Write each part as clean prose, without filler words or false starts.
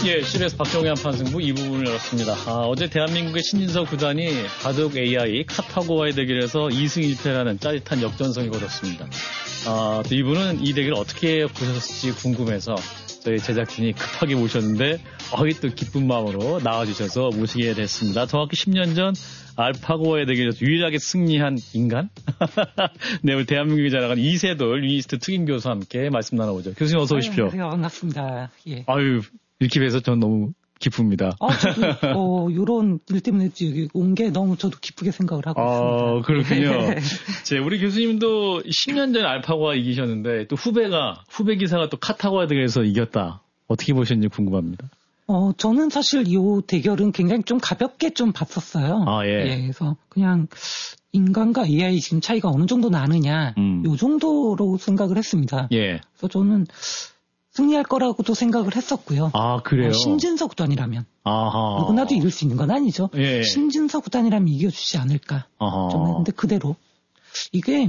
예, CBS 박정현 판승부 이 부분을 열었습니다. 어제 대한민국의 신진서 구단이 바둑 AI 카타고와의 대결에서 2승 1패라는 짜릿한 역전승을 거뒀습니다. 또 이분은 이 대결을 어떻게 보셨을지 궁금해서 저희 제작진이 급하게 모셨는데 또 기쁜 마음으로 나와주셔서 모시게 됐습니다. 정확히 10년 전 알파고와의 대결에서 유일하게 승리한 인간? 네, 오늘 대한민국이 자랑하는 이세돌 유니스트 특임 교수와 함께 말씀 나눠보죠. 교수님 어서 오십시오. 네, 반갑습니다. 예. 이렇게 뵈서 전 너무 기쁩니다. 저도 이런 일 때문에 온 게 너무 저도 기쁘게 생각을 하고 있습니다. 그렇군요. 우리 교수님도 10년 전에 알파고와 이기셨는데 또 후배 기사가 또 카타고와 대결에서 이겼다. 어떻게 보셨는지 궁금합니다. 저는 사실 이 대결은 굉장히 좀 가볍게 좀 봤었어요. 예, 그래서 그냥 인간과 AI 지금 차이가 어느 정도 나느냐, 요 정도로 생각을 했습니다. 예. 그래서 저는 승리할 거라고도 생각을 했었고요. 그래요? 신진서 구단이라면. 아하. 누구나도 이길 수 있는 건 아니죠. 예. 신진서 구단이라면 이겨주지 않을까. 좀 근데 그대로. 이게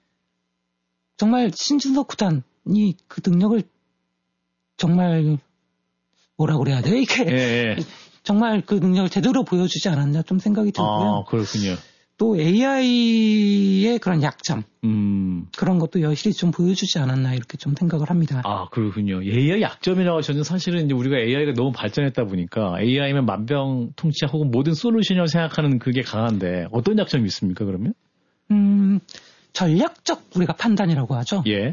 정말 신진서 구단이 그 능력을 정말 뭐라고 그래야 돼요? 이게 정말 그 능력을 제대로 보여주지 않았나 좀 생각이 들고요. 그렇군요. 또 AI의 그런 약점 그런 것도 여실히 좀 보여주지 않았나 이렇게 좀 생각을 합니다. 그렇군요. AI 약점이라고 하셨는데 사실은 이제 우리가 AI가 너무 발전했다 보니까 AI면 만병통치약 혹은 모든 솔루션이라고 생각하는 그게 강한데 어떤 약점이 있습니까 그러면? 전략적 우리가 판단이라고 하죠. 예.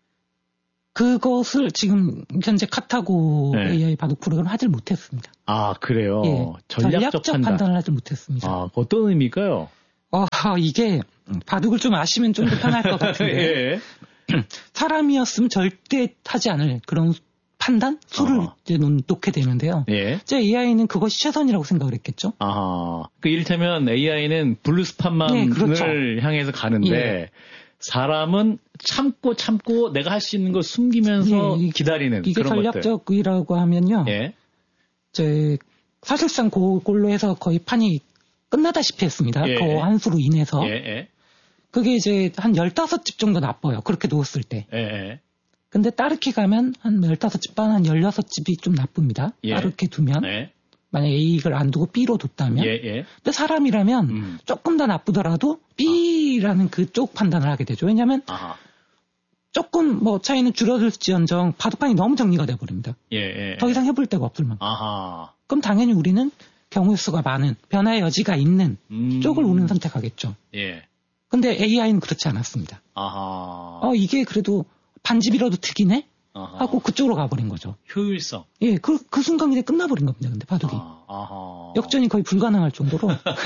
그것을 지금 현재 카타고 AI 바둑 프로그램을 하질 못했습니다. 그래요? 예. 전략적 판단을 하질 못했습니다. 어떤 의미일까요? 이게 바둑을 좀 아시면 좀 더 편할 것 같은데 사람이었으면 절대 하지 않을 그런 판단? 수를 이제 놓게 되는데요. 이제 AI는 그것이 최선이라고 생각을 했겠죠. 이를테면 AI는 블루스판만을 그렇죠. 향해서 가는데 사람은 참고 내가 할 수 있는 걸 숨기면서 기다리는 이게 그런 것들. 전략적이라고 하면요. 이제 사실상 그걸로 해서 거의 판이 끝나다시피 했습니다. 그 한 수로 인해서. 그게 이제 한 15집 정도 나빠요. 그렇게 놓았을 때. 근데 따르게 가면 한 15집 반, 한 16집이 좀 나쁩니다. 따르게 두면. 만약 A를 안 두고 B로 뒀다면. 근데 사람이라면 조금 더 나쁘더라도 B라는 그쪽 판단을 하게 되죠. 왜냐하면 조금 차이는 줄어들지언정 바둑판이 너무 정리가 돼버립니다. 더 이상 해볼 데가 없을 만큼. 그럼 당연히 우리는 경우의 수가 많은 변화의 여지가 있는 쪽을 우리는 선택하겠죠. 근데 AI는 그렇지 않았습니다. 이게 그래도 반집이라도 특이네? 하고 그쪽으로 가버린 거죠. 효율성. 그 순간 이제 끝나버린 겁니다. 근데 바둑이. 역전이 거의 불가능할 정도로.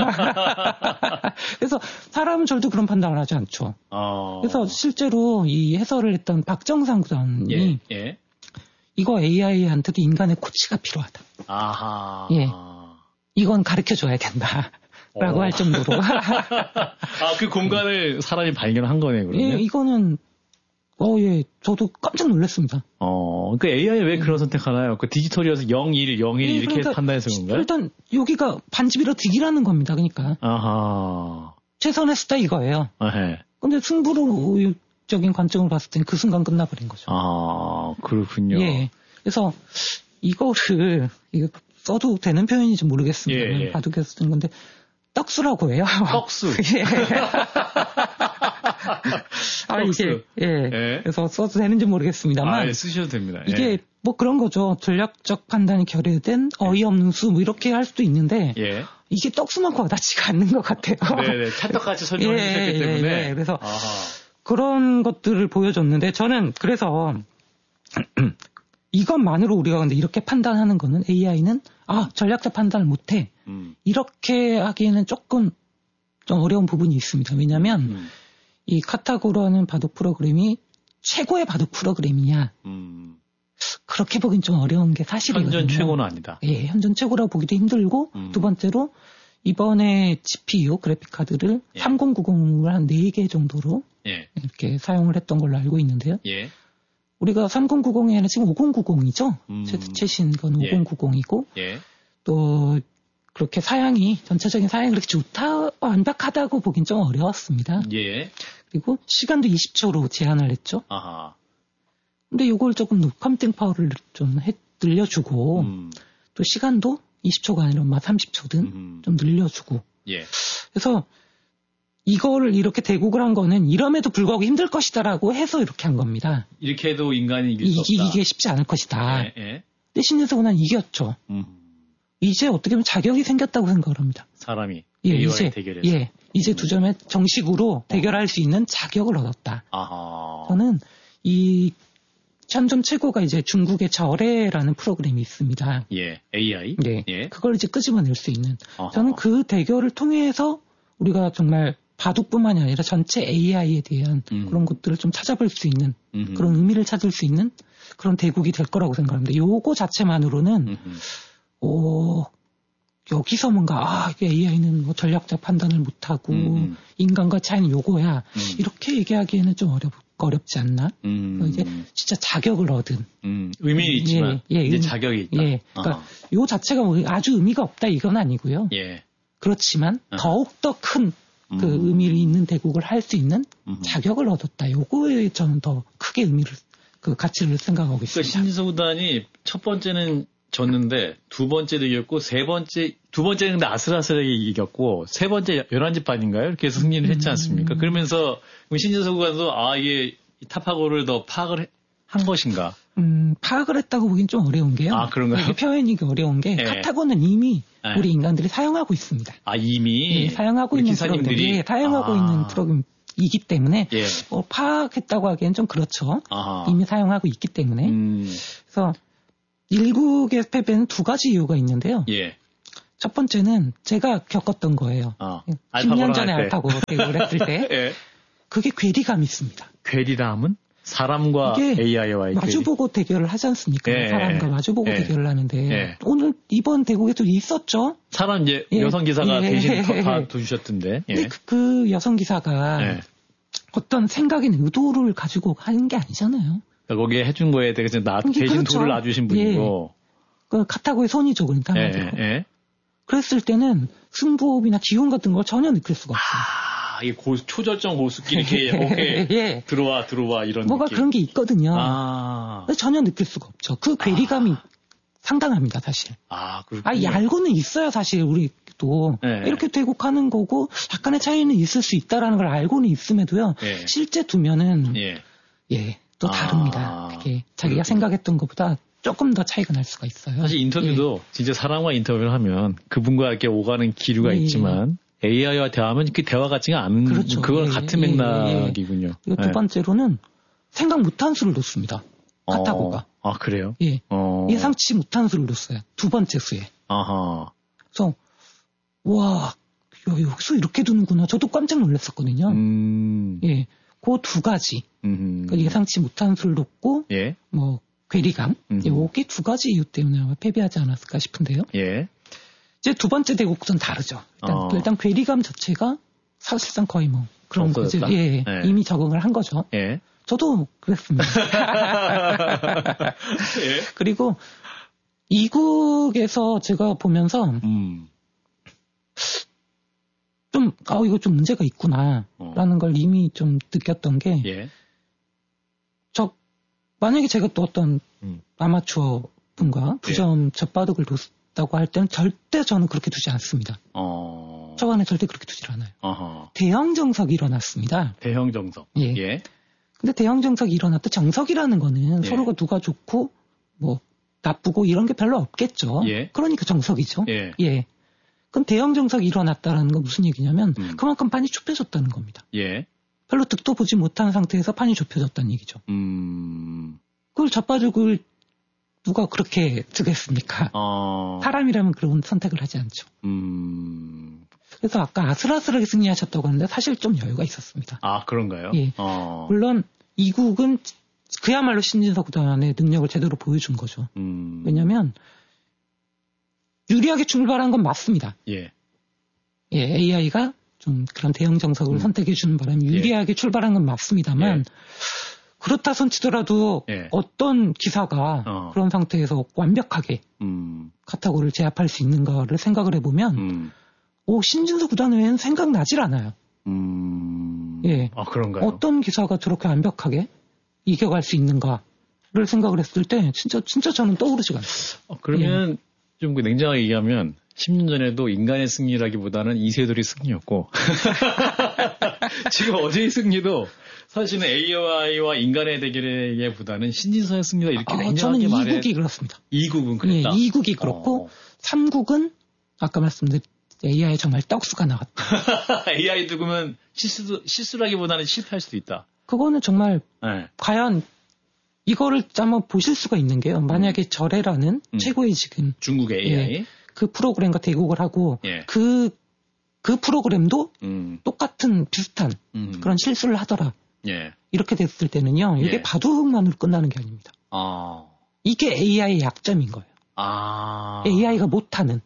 그래서 사람은 절대 그런 판단을 하지 않죠. 그래서 실제로 이 해설을 했던 박정상 구단이 이거 AI한테도 인간의 코치가 필요하다. 이건 가르쳐줘야 된다. 라고 할 정도로. 그 공간을 사람이 발견한 거네요, 그러면? 이거는 저도 깜짝 놀랐습니다. 그러니까 AI 왜 그런 선택하나요? 그 디지털이어서 0, 1, 0, 1 이렇게 판단해서 그런가요? 일단 여기가 반집이라 득이라는 겁니다. 그러니까. 최선의 수다 이거예요. 근데 승부적인 관점으로 봤을 때는 그 순간 끝나버린 거죠. 그렇군요. 그래서 이거를 써도 되는 표현인지 모르겠습니다. 바둑에서 쓴 건데 떡수라고 해요. 떡수. 그래서 써도 되는지 모르겠습니다만. 쓰셔도 됩니다. 이게 그런 거죠. 전략적 판단이 결여된 어이없는 수 이렇게 할 수도 있는데 이게 떡수만큼 와닿지가 않는 것 같아요. 찰떡같이 설명해 주셨기 때문에. 그래서 그런 것들을 보여줬는데 저는 그래서 이것만으로 우리가 근데 이렇게 판단하는 거는 AI는 전략적 판단을 못해. 이렇게 하기에는 조금 좀 어려운 부분이 있습니다. 왜냐하면 이 카타고라는 바둑 프로그램이 최고의 바둑 프로그램이냐. 그렇게 보긴 좀 어려운 게 사실이거든요. 현존 최고는 아니다. 현존 최고라고 보기도 힘들고 두 번째로 이번에 GPU 그래픽 카드를 3090을 한 4개 정도로 이렇게 사용을 했던 걸로 알고 있는데요. 우리가 3090이 아니라 지금 5090이죠. 최신 건 5090이고 또 그렇게 전체적인 사양이 그렇게 좋다, 완벽하다고 보긴 좀 어려웠습니다. 그리고 시간도 20초로 제한을 했죠. 근데 이걸 조금 컴퓨팅 파워를 좀 늘려주고 또 시간도 20초가 아니라 30초든 좀 늘려주고. 예. 그래서 이거를 이렇게 대국을 한 거는 이럼에도 불구하고 힘들 것이다라고 해서 이렇게 한 겁니다. 이렇게 해도 인간이 이길 수 없다. 이기기 쉽지 않을 것이다. 예, 예. 근데 신진서 구단은 이겼죠. 이제 어떻게 보면 자격이 생겼다고 생각을 합니다. 사람이 이제 대결해서. 예, 이제 두 점에 정식으로 대결할 수 있는 자격을 얻었다. 아하. 저는 이 현존 최고가 이제 중국의 저래라는 프로그램이 있습니다. 예, AI. 네, 예. 그걸 이제 끄집어낼 수 있는. 아하. 저는 그 대결을 통해서 우리가 정말 바둑뿐만이 아니라 전체 AI에 대한 그런 것들을 좀 찾아볼 수 있는 그런 의미를 찾을 수 있는 그런 대국이 될 거라고 생각합니다. 요거 자체만으로는 여기서 뭔가 이게 AI는 뭐 전략적 판단을 못하고 인간과 차이는 요거야 이렇게 얘기하기에는 좀 어렵지 않나? 이제 진짜 자격을 얻은 의미는 있지만 이제 자격이 있다. 예, 그러니까 요 자체가 뭐 아주 의미가 없다 이건 아니고요. 예. 그렇지만 더욱 더 큰 그 의미를 있는 대국을 할 수 있는 자격을 얻었다. 요거에 저는 더 크게 의미를 그 가치를 생각하고 있습니다. 그러니까 신진서 구단이 첫 번째는 졌는데 두 번째도 이겼고 두 번째는 근데 아슬아슬하게 이겼고 세 번째 11판인가요? 이렇게 해서 승리를 했지 않습니까? 그러면서 신진서 구단도 이게 타파고를 더 파악을 한 것인가? 파악을 했다고 보긴 좀 어려운 게요. 아, 그런가요? 이게 표현이 어려운 게 카타고는 이미 우리 인간들이 사용하고 있습니다. 이미 예, 사용하고 있는 기사님들이 사용하고 있는 프로그램이기 때문에 파악했다고 하기엔 좀 그렇죠. 이미 사용하고 있기 때문에. 그래서 일국의 패배는 두 가지 이유가 있는데요. 예. 첫 번째는 제가 겪었던 거예요. 10년 전에 알파고 대결을 했을 때. 예. 그게 괴리감이 있습니다. 괴리감은? 사람과 AI와의 마주보고 대결을 하지 않습니까? 예. 사람과 마주보고 대결을 하는데 오늘 이번 대국에도 있었죠. 사람 이제 여성 기사가 대신 다 도주셨던데. 근데 그 여성 기사가 어떤 생각이나 의도를 가지고 하는 게 아니잖아요. 그러니까 거기에 해준 거에 대해서 대신 그렇죠. 도를 놔주신 분이고. 그 카타고의 손이죠, 그러니까. 그랬을 때는 승부호흡이나 기운 같은 걸 전혀 느낄 수가 없어요. 이게 초절정 고수끼리 이렇게 들어와 이런 뭐가 느낌. 그런 게 있거든요. 전혀 느낄 수가 없죠. 그 괴리감이 상당합니다, 사실. 그렇군요. 알고는 있어요, 사실 우리도. 이렇게 대국하는 거고 약간의 차이는 있을 수 있다라는 걸 알고는 있음에도요. 실제 두면은 또 다릅니다. 그게 자기가 생각했던 것보다 조금 더 차이가 날 수가 있어요. 사실 인터뷰도 진짜 사람과 인터뷰를 하면 그분과 이렇게 오가는 기류가 있지만 AI와 대화하면 그 대화 같지가 않은 그렇죠. 그건 같은 맥락이군요. 그리고 두 번째로는 생각 못한 수를 놓습니다. 카타고가. 그래요? 예. 예상치 못한 수를 놓았어요. 두 번째 수에. 그래서 여기서 이렇게 두는구나. 저도 깜짝 놀랐었거든요. 예. 그 두 가지. 그러니까 예상치 못한 수를 놓고 뭐 괴리감. 요게 두 가지 이유 때문에 아마 패배하지 않았을까 싶은데요. 이제 두 번째 대국은 다르죠. 일단 괴리감 자체가 사실상 거의 뭐 그런 거지. 이미 적응을 한 거죠. 저도 그랬습니다. 그리고 이국에서 제가 보면서 좀 이거 좀 문제가 있구나라는 걸 이미 좀 느꼈던 게 만약에 제가 또 어떤 아마추어 분과 두 점 젖바둑을 뒀다고 할 때는 절대 저는 그렇게 두지 않습니다. 초반에 절대 그렇게 두질 않아요. 대형 정석이 일어났습니다. 대형 정석. 근데 대형 정석이 일어났다. 정석이라는 거는 서로가 누가 좋고 뭐 나쁘고 이런 게 별로 없겠죠. 그러니까 정석이죠. 그럼 대형 정석이 일어났다라는 건 무슨 얘기냐면 그만큼 판이 좁혀졌다는 겁니다. 별로 득도 보지 못한 상태에서 판이 좁혀졌다는 얘기죠. 그걸 젖바둑을 누가 그렇게 두겠습니까? 사람이라면 그런 선택을 하지 않죠. 그래서 아까 아슬아슬하게 승리하셨다고 하는데 사실 좀 여유가 있었습니다. 그런가요? 물론 이국은 그야말로 신진서 구단의 능력을 제대로 보여준 거죠. 왜냐하면 유리하게 출발한 건 맞습니다. AI가 좀 그런 대형 정석을 선택해주는 바람에 유리하게 출발한 건 맞습니다만 그렇다 손치더라도 어떤 기사가 그런 상태에서 완벽하게 카타고를 제압할 수 있는가를 생각을 해보면 신진서 구단 외에는 생각나질 않아요. 그런가요? 어떤 기사가 저렇게 완벽하게 이겨갈 수 있는가를 생각을 했을 때 진짜 저는 떠오르지가 않아요. 그러면 좀 냉정하게 얘기하면 10년 전에도 인간의 승리라기보다는 이세돌이 승리였고 지금 어제의 승리도 사실은 AI와 인간의 대결에보다는 신진서의 승리다 이렇게 냉정하게 말해. 저는 2국이 그렇습니다. 2국은 그랬다. 2국이 그렇고 3국은 아까 말씀드린 AI 정말 떡수가 나왔다. AI도 그러면 실수라기보다는 실패할 수도 있다. 그거는 정말 과연 이거를 한번 보실 수가 있는 게요. 만약에 절에라는 최고의 지금 중국의 AI 그 프로그램과 대국을 하고 그 프로그램도 똑같은 비슷한 그런 실수를 하더라. 이렇게 됐을 때는요. 이게 바둑만으로 끝나는 게 아닙니다. 이게 AI의 약점인 거예요. AI가 못하는.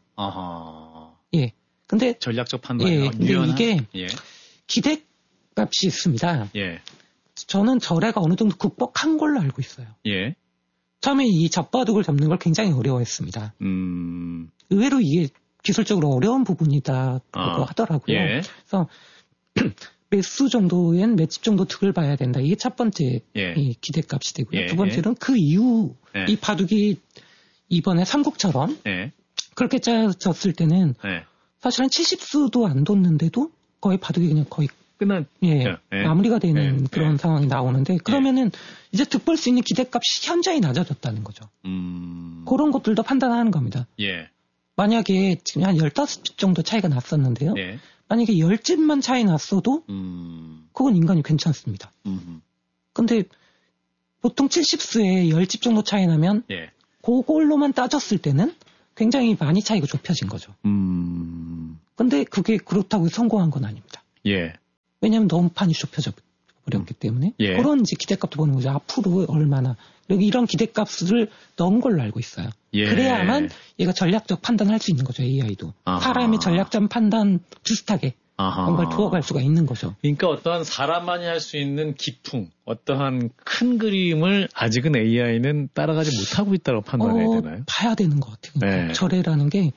근데 전략적 판단이 근데 이게 기대값이 있습니다. 저는 절에가 어느 정도 극복한 걸로 알고 있어요. 처음에 이 젖바둑을 잡는 걸 굉장히 어려워했습니다. 의외로 이게 기술적으로 어려운 부분이다고 하더라고요. 그래서 몇 수 정도엔 몇 집 정도 득을 봐야 된다. 이게 첫 번째 이 기대값이 되고요. 두 번째는 그 이후 이 바둑이 이번에 삼국처럼 그렇게 짜졌을 때는 사실은 70수도 안 뒀는데도 거의 바둑이 그냥 거의 끝난 마무리가 되는 그런 상황이 나오는데 그러면은 이제 득볼 수 있는 기대값이 현저히 낮아졌다는 거죠. 그런 것들도 판단하는 겁니다. 만약에 지금 한 15집 정도 차이가 났었는데요. 만약에 10집만 차이 났어도 그건 인간이 괜찮습니다. 근데 보통 70수에 10집 정도 차이 나면 그걸로만 따졌을 때는 굉장히 많이 차이가 좁혀진 거죠. 근데 그게 그렇다고 성공한 건 아닙니다. 왜냐하면 너무 판이 좁혀져 버렸기 때문에 그런 이제 기대값도 보는 거죠. 앞으로 얼마나 여기 이런 기대값을 넣은 걸로 알고 있어요. 그래야만 얘가 전략적 판단을 할 수 있는 거죠. AI도 사람의 전략적 판단 비슷하게 뭔가를 두어갈 수가 있는 거죠. 그러니까 어떠한 사람만이 할 수 있는 기풍, 어떠한 큰 그림을 아직은 AI는 따라가지 못하고 있다고 판단해야 되나요? 봐야 되는 것 같아요. 그러니까 절에라는 게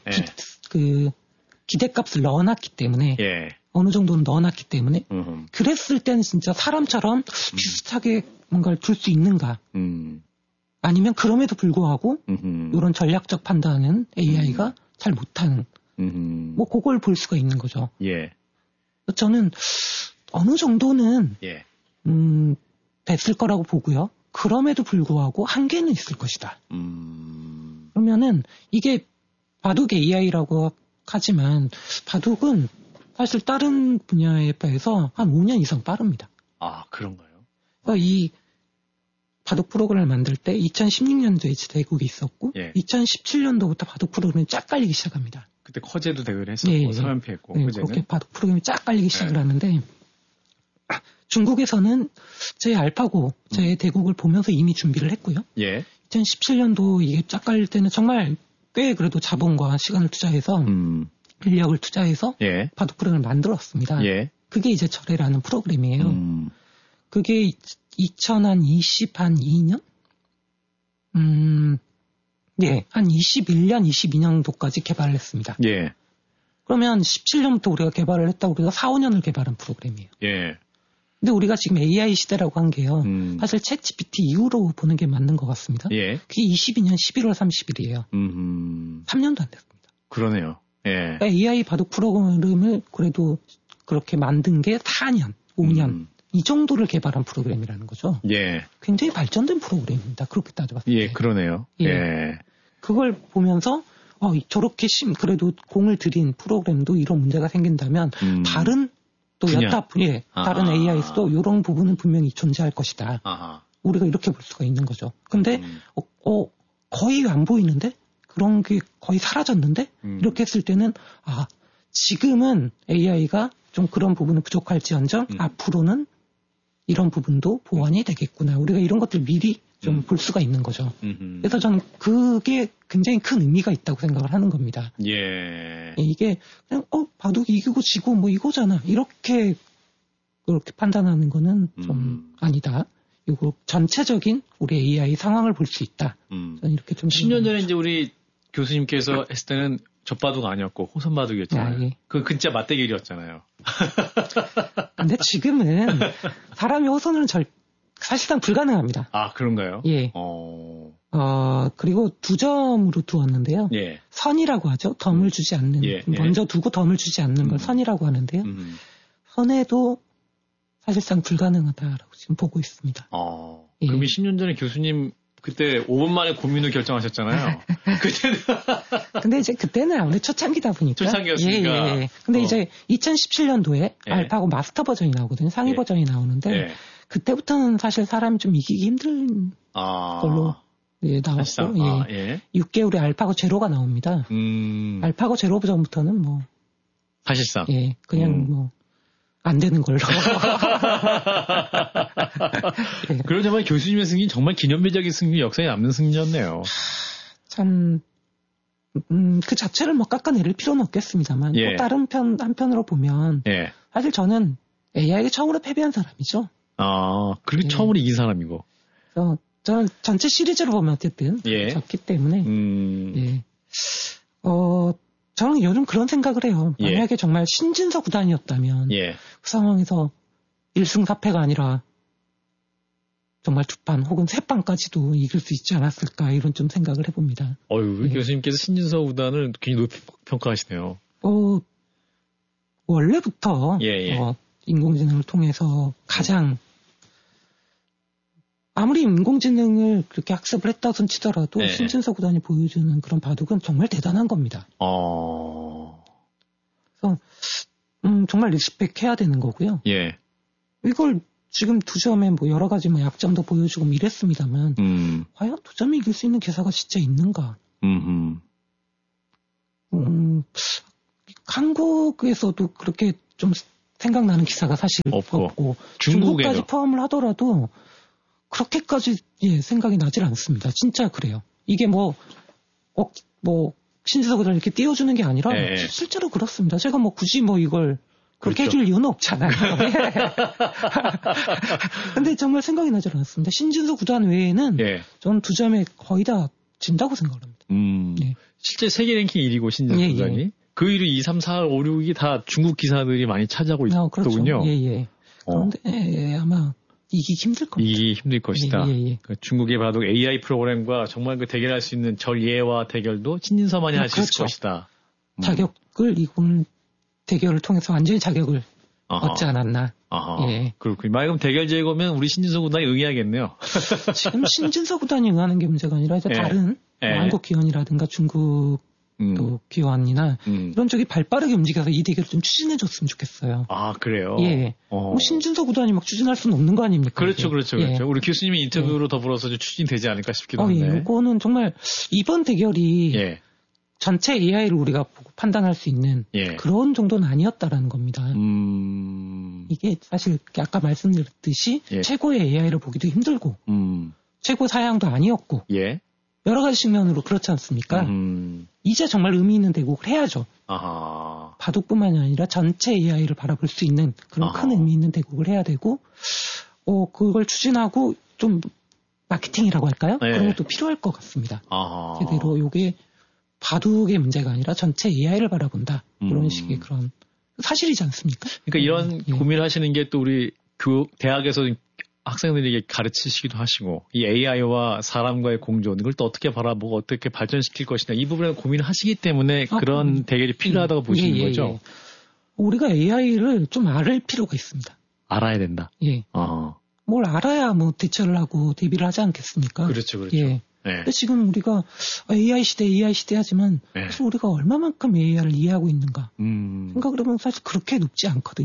기대값을 넣어놨기 때문에 어느 정도는 넣어놨기 때문에 그랬을 때는 진짜 사람처럼 비슷하게 뭔가를 둘 수 있는가 아니면 그럼에도 불구하고 이런 전략적 판단은 AI가 잘 못하는 뭐 그걸 볼 수가 있는 거죠. 저는 어느 정도는 됐을 거라고 보고요. 그럼에도 불구하고 한계는 있을 것이다. 그러면은 이게 바둑 AI라고 하지만 바둑은 사실 다른 분야에 비해서 한 5년 이상 빠릅니다. 그런가요? 그러니까 이 바둑 프로그램을 만들 때 2016년도에 대국이 있었고 2017년도부터 바둑 프로그램이 쫙 깔리기 시작합니다. 그때 커제도 대회를 했었고 서현피 했고 그렇게 바둑 프로그램이 쫙 깔리기 시작을 하는데 중국에서는 제 알파고 제 대국을 보면서 이미 준비를 했고요. 2017년도 이게 쫙 깔릴 때는 정말 꽤 그래도 자본과 시간을 투자해서 인력을 투자해서 바둑 프로그램을 만들었습니다. 그게 이제 절에라는 프로그램이에요. 그게 2022년? 한 21년, 22년도까지 개발을 했습니다. 그러면 17년부터 우리가 개발을 했다고 우리가 4, 5년을 개발한 프로그램이에요. 근데 우리가 지금 AI 시대라고 한 게요. 사실 챗 GPT 이후로 보는 게 맞는 것 같습니다. 그게 22년 11월 30일이에요. 3년도 안 됐습니다. 그러네요. 그러니까 AI 바둑 프로그램을 그래도 그렇게 만든 게 4년, 5년 이 정도를 개발한 프로그램이라는 거죠. 굉장히 발전된 프로그램입니다. 그렇게 따져봤을 때. 그러네요. 그걸 보면서 저렇게 그래도 공을 들인 프로그램도 이런 문제가 생긴다면 다른 또 다른 AI에서도 이런 부분은 분명히 존재할 것이다. 우리가 이렇게 볼 수가 있는 거죠. 근데 거의 안 보이는데? 그런 게 거의 사라졌는데? 이렇게 했을 때는 지금은 AI가 좀 그런 부분은 부족할지언정 앞으로는 이런 부분도 보완이 되겠구나. 우리가 이런 것들 미리 좀 볼 수가 있는 거죠. 그래서 저는 그게 굉장히 큰 의미가 있다고 생각을 하는 겁니다. 이게 그냥 바둑이 이기고 지고 뭐 이거잖아. 이렇게 그렇게 판단하는 거는 좀 아니다. 이거 전체적인 우리 AI 상황을 볼 수 있다. 저는 이렇게 좀 10년 전에 이제 우리 교수님께서 했을 때는 젖바둑 아니었고 호선바둑이었잖아요. 그 진짜 맞대결이었잖아요. 근데 지금은 사람이 호선을 사실상 불가능합니다. 아, 그런가요? 예. 그리고 2점으로 두었는데요. 예. 선이라고 하죠. 덤을 주지 않는, 먼저 두고 덤을 주지 않는 걸 선이라고 하는데요. 선에도 사실상 불가능하다라고 지금 보고 있습니다. 예. 그럼 10년 전에 교수님 그때 5분 만에 고민을 결정하셨잖아요. 그때는. 근데 이제 그때는 아무래도 초창기다 보니까. 초창기였으니까. 예. 근데 이제 2017년도에 알파고 마스터 버전이 나오거든요. 상위 버전이 나오는데 그때부터는 사실 사람이 좀 이기기 힘든 걸로 나왔고 6개월에 알파고 제로가 나옵니다. 알파고 제로 버전부터는 뭐 사실상 그냥 뭐 안 되는 걸로. 그러자마자 교수님의 승리 정말 기념비적인 승리, 역사에 남는 승리였네요. 참, 그 자체를 뭐 깎아내릴 필요는 없겠습니다만, 또 다른 한편으로 보면, 사실 저는 AI에게 처음으로 패배한 사람이죠. 그리고 처음으로 이긴 사람이고. 저는 전체 시리즈로 보면 어쨌든, 졌기 때문에, 저는 요즘 그런 생각을 해요. 만약에 정말 신진서 구단이었다면 그 상황에서 1승 4패가 아니라 정말 2판 혹은 3판까지도 이길 수 있지 않았을까 이런 좀 생각을 해봅니다. 우리 교수님께서 신진서 구단을 굉장히 높이 평가하시네요. 원래부터 인공지능을 통해서 가장 아무리 인공지능을 그렇게 학습을 했다손 치더라도 신진서 구단이 보여주는 그런 바둑은 정말 대단한 겁니다. 그래서 정말 리스펙해야 되는 거고요. 이걸 지금 2점에 뭐 여러 가지 뭐 약점도 보여주고 이랬습니다만 과연 2점이 이길 수 있는 기사가 진짜 있는가? 한국에서도 그렇게 좀 생각나는 기사가 사실 없고 중국까지 포함을 하더라도 그렇게까지 생각이 나질 않습니다. 진짜 그래요. 이게 신진서 구단을 이렇게 띄워주는 게 아니라 실제로 그렇습니다. 제가 굳이 이걸 그렇게 해줄 이유는 없잖아요. 근데 정말 생각이 나질 않았습니다. 신진서 구단 외에는 저는 2점에 거의 다 진다고 생각을 합니다. 실제 세계 랭킹 1위고 신진서 구단이 그 1위 2, 3, 4, 5, 6이 다 중국 기사들이 많이 차지하고 있더군요. 그렇죠. 그런데 아마 이기기 힘들 겁니다. 이기기 힘들 것이다. 그 중국의 바둑 AI 프로그램과 정말 그 대결할 수 있는 전예와 대결도 신진서만이 할 수 있을 것이다. 자격을 이건 대결을 통해서 완전히 자격을 얻지 않았나. 그렇군요. 그럼 대결 제거면 우리 신진서 구단이 응해야겠네요. 지금 신진서 구단이 응하는 게 문제가 아니라 이제 다른 한국 기원이라든가 중국 또 기원이나 이런 쪽이 발빠르게 움직여서 이 대결을 좀 추진해줬으면 좋겠어요. 그래요? 신진서 구단이 막 추진할 수는 없는 거 아닙니까? 그렇죠. 우리 교수님이 인터뷰로 더불어서 좀 추진되지 않을까 싶기도 한데. 이거는 정말 이번 대결이 전체 AI를 우리가 보고 판단할 수 있는 그런 정도는 아니었다라는 겁니다. 이게 사실 아까 말씀드렸듯이 최고의 AI를 보기도 힘들고 최고 사양도 아니었고 여러 가지 측면으로 그렇지 않습니까? 이제 정말 의미 있는 대국을 해야죠. 바둑뿐만이 아니라 전체 AI를 바라볼 수 있는 그런 큰 의미 있는 대국을 해야 되고 그걸 추진하고 좀 마케팅이라고 할까요? 그런 것도 필요할 것 같습니다. 제대로 이게 바둑의 문제가 아니라 전체 AI를 바라본다. 그런 식의 그런 사실이지 않습니까? 그러니까 이런 고민을 하시는 게 또 우리 대학에서 학생들에게 가르치시기도 하시고 이 AI와 사람과의 공존 이걸 또 어떻게 바라보고 어떻게 발전시킬 것이냐 이 부분에 고민을 하시기 때문에 그런 대결이 필요하다고 보시는 거죠? 우리가 AI를 좀 알을 필요가 있습니다. 알아야 된다. 뭘 알아야 대처를 하고 대비를 하지 않겠습니까? 그렇죠. 근데 지금 우리가 AI 시대 하지만 사실 우리가 얼마만큼 AI를 이해하고 있는가 생각을 해보면 사실 그렇게 높지 않거든요.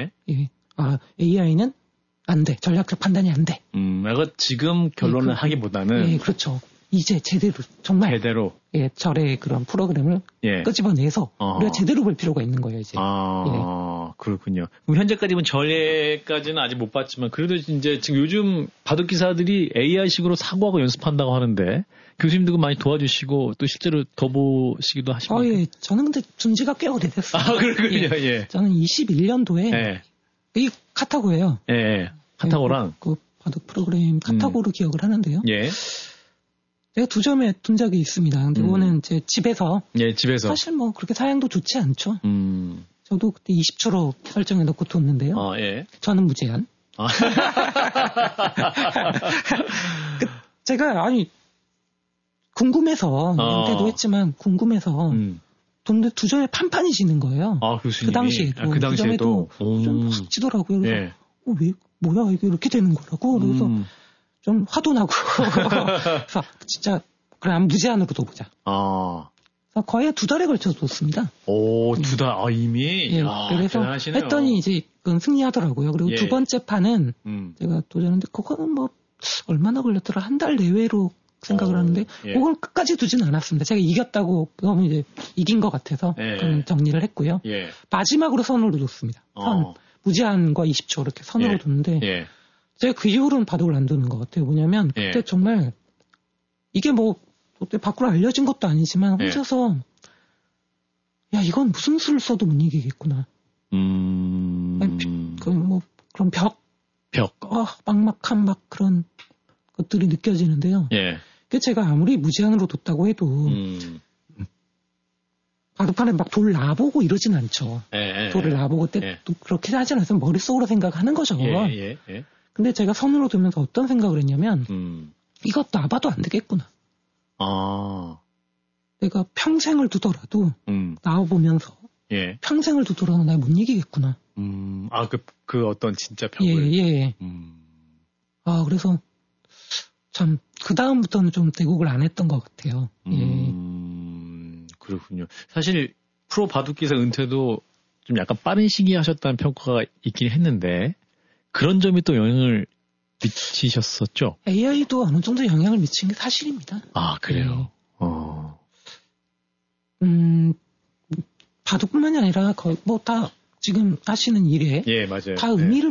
AI는 안 돼. 전략적 판단이 안 돼. 지금 결론을 하기보다는. 그렇죠. 이제 정말. 절의 그런 프로그램을 끄집어내서 우리가 제대로 볼 필요가 있는 거예요, 이제. 그렇군요. 그럼 현재까지는 전례까지는 아직 못 봤지만 그래도 이제 지금 요즘 바둑 기사들이 AI식으로 사고하고 연습한다고 하는데 교수님도 많이 도와주시고 또 실제로 더 보시기도 하십니까? 저는 근데 둔 지가 꽤 오래됐어요. 그렇군요. 저는 21년도에 이 카타고예요. 카타고랑 그 바둑 프로그램 카타고로 기억을 하는데요. 제가 2점에 둔 적이 있습니다. 근데 그거는 제 집에서 사실 그렇게 사양도 좋지 않죠. 저도 그때 20초로 설정해 놓고 뒀는데요. 저는 무제한. 아. 제가, 궁금해서, 은퇴도 했지만, 궁금해서, 근데 두전에 판판이시는 거예요. 아, 교수님이? 그 당시에도. 그 당시에도. 좀 확 찌더라고요. 그래서, 예. 왜, 뭐야, 이게 이렇게 되는 거라고. 그래서, 좀 화도 나고. 그래서, 진짜, 그래, 무제한으로 둬보자. 거의 2달에 걸쳐서 뒀습니다. 오, 2달, 이미? 예, 그래서 대단하시네요. 했더니 이제 그건 승리하더라고요. 그리고 예. 두 번째 판은 제가 도전했는데, 그거는 뭐, 얼마나 걸렸더라? 1달 내외로 생각을 하는데, 예. 그걸 끝까지 두진 않았습니다. 제가 이겼다고, 너무 이제 이긴 것 같아서, 예. 정리를 했고요. 예. 마지막으로 선으로 뒀습니다. 무제한과 20초 이렇게 선으로 예. 뒀는데, 예. 제가 그 이후로는 바둑을 안 두는 것 같아요. 뭐냐면, 그때 예. 정말, 이게 뭐, 밖으로 알려진 것도 아니지만, 혼자서, 야, 이건 무슨 수를 써도 못 이기겠구나. 그런 벽. 막막한 그런 것들이 느껴지는데요. 예. 그 제가 아무리 무제한으로 뒀다고 해도, 바둑판에 막 돌 놔보고 이러진 않죠. 돌을 놔보고 또 그렇게 하진 않아서 머릿속으로 생각하는 거죠. 근데 제가 선으로 두면서 어떤 생각을 했냐면, 이것 놔봐도 안 되겠구나. 내가 평생을 두더라도, 나와보면서, 평생을 두더라도 날 못 이기겠구나. 그 어떤 진짜 벽을. 예. 그래서, 참, 그다음부터는 좀 대국을 안 했던 것 같아요. 그렇군요. 사실, 프로 바둑기사 은퇴도 좀 약간 빠른 시기에 하셨다는 평가가 있긴 했는데, 그런 점이 또 영향을 미치셨었죠? AI도 어느 정도 영향을 미친 게 사실입니다. 그래요? 바둑뿐만이 아니라 거의 다 지금 하시는 일에 예, 맞아요. 다 의미를